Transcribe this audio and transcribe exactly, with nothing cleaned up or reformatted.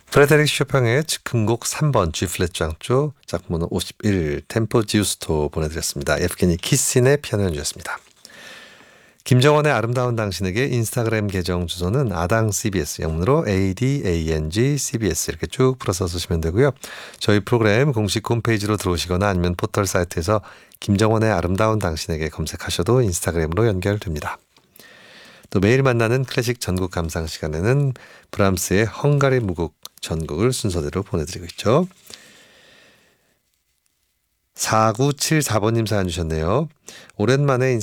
프레데릭 쇼팽의 즉흥곡 삼 번 G 플랫 장조 짝문은 오십일 템포 지우스토 보내드렸습니다. 에프게니 키신의 피아노 연주였습니다. 김정원의 아름다운 당신에게 인스타그램 계정 주소는 아당 씨비에스 영문으로 에이디에이엔지 씨비에스 이렇게 쭉 풀어서 쓰시면 되고요. 저희 프로그램 공식 홈페이지로 들어오시거나 아니면 포털 사이트에서 김정원의 아름다운 당신에게 검색하셔도 인스타그램으로 연결됩니다. 또 매일 만나는 클래식 전국 감상 시간에는 브람스의 헝가리 무곡 전곡을 순서대로 보내드리고 있죠. 사구칠사 번님 사연 주셨네요. 오랜만에 이제